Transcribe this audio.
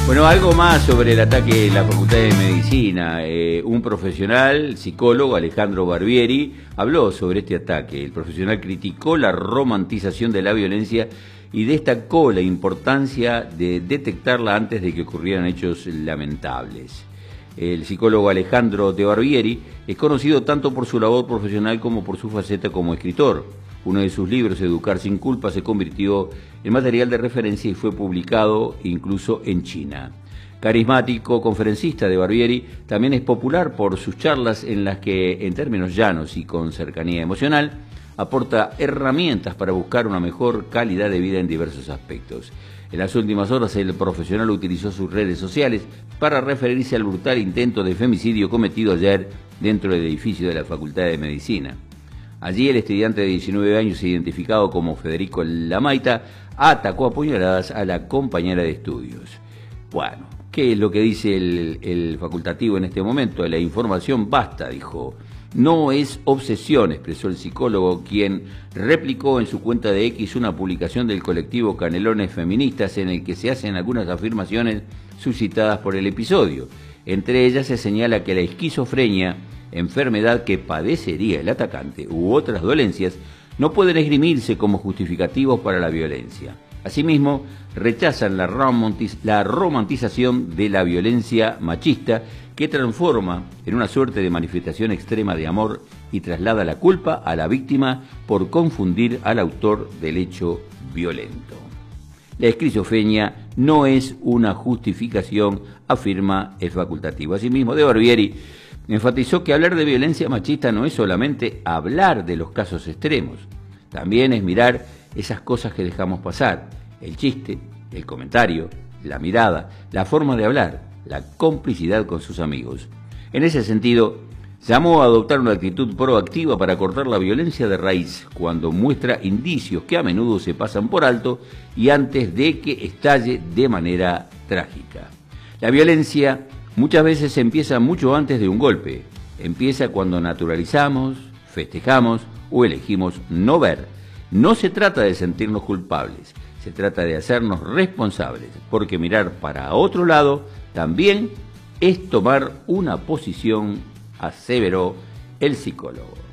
Bueno, algo más sobre el ataque en la Facultad de Medicina. Un profesional, psicólogo, Alejandro Barbieri, habló sobre este ataque. El profesional criticó la romantización de la violencia y destacó la importancia de detectarla antes de que ocurrieran hechos lamentables. El psicólogo Alejandro de Barbieri es conocido tanto por su labor profesional como por su faceta como escritor. Uno de sus libros, Educar sin culpa, se convirtió en material de referencia y fue publicado incluso en China. Carismático conferencista de Barbieri, también es popular por sus charlas en las que, en términos llanos y con cercanía emocional, aporta herramientas para buscar una mejor calidad de vida en diversos aspectos. En las últimas horas, el profesional utilizó sus redes sociales para referirse al brutal intento de femicidio cometido ayer dentro del edificio de la Facultad de Medicina. Allí el estudiante de 19 años, identificado como Federico Lamaita, atacó a puñaladas a la compañera de estudios. Bueno, ¿qué es lo que dice el facultativo en este momento? La información basta, dijo. No es obsesión, expresó el psicólogo, quien replicó en su cuenta de X una publicación del colectivo Canelones Feministas en el que se hacen algunas afirmaciones suscitadas por el episodio. Entre ellas se señala que la esquizofrenia, enfermedad que padecería el atacante, u otras dolencias, no pueden esgrimirse como justificativos para la violencia. Asimismo, rechazan la romantización de la violencia machista que transforma en una suerte de manifestación extrema de amor y traslada la culpa a la víctima por confundir al autor del hecho violento. La esquizofrenia no es una justificación, afirma el facultativo. Asimismo, de Barbieri enfatizó que hablar de violencia machista no es solamente hablar de los casos extremos, también es mirar esas cosas que dejamos pasar, el chiste, el comentario, la mirada, la forma de hablar, la complicidad con sus amigos. En ese sentido, llamó a adoptar una actitud proactiva para cortar la violencia de raíz cuando muestra indicios que a menudo se pasan por alto y antes de que estalle de manera trágica. La violencia muchas veces empieza mucho antes de un golpe. Empieza cuando naturalizamos, festejamos o elegimos no ver. No se trata de sentirnos culpables, se trata de hacernos responsables, porque mirar para otro lado también es tomar una posición, aseveró el psicólogo.